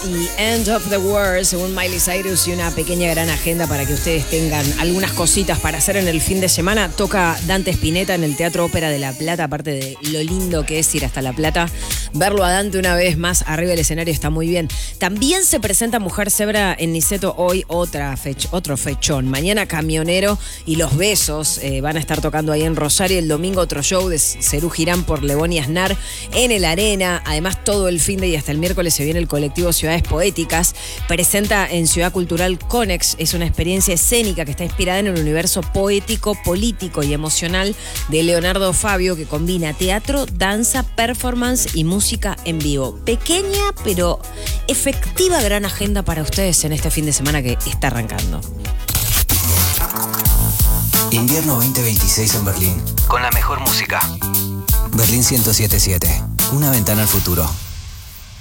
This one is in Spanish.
y End of the World, según Miley Cyrus, y una pequeña gran agenda para que ustedes tengan algunas cositas para hacer en el fin de semana. Toca Dante Spinetta en el Teatro Ópera de La Plata, aparte de lo lindo que es ir hasta La Plata. Verlo a Dante una vez más arriba del escenario está muy bien. También se presenta Mujer Zebra en Niceto hoy, otro fechón. Mañana Camionero y Los Besos van a estar tocando ahí en Rosario. El domingo otro show de Serú Girán por Lebón y Aznar en el Arena. Además, todo el fin de y hasta el miércoles se viene el colectivo Ciudades Poéticas. Presenta en Ciudad Cultural Conex. Es una experiencia escénica que está inspirada en el universo poético, político y emocional de Leonardo Fabio, que combina teatro, danza, performance y música en vivo. Pequeña pero efectiva gran agenda para ustedes en este fin de semana que está arrancando. Invierno 2026 en Berlín. Con la mejor música. Berlín 107.7. Una ventana al futuro.